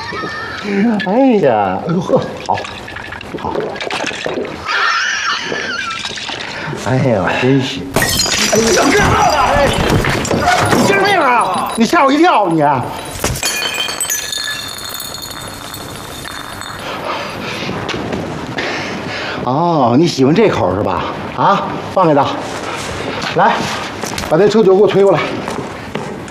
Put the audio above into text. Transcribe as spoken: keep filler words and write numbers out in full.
哎呀，哎呦呵，好，好。哎呀，真是！哎呀，干嘛呢？哎，你精神病啊！你吓我一跳，你！哦，你喜欢这口是吧？啊，放下它。来，把那车酒给我推过来。